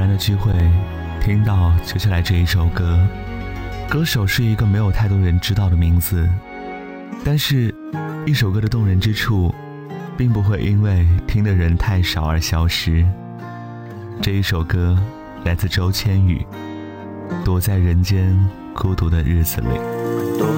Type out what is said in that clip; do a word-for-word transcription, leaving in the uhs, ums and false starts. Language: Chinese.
然的聚会，听到接下来这一首歌。歌手是一个没有太多人知道的名字，但是一首歌的动人之处并不会因为听的人太少而消失。这一首歌来自周千羽，躲在人间孤独的日子里。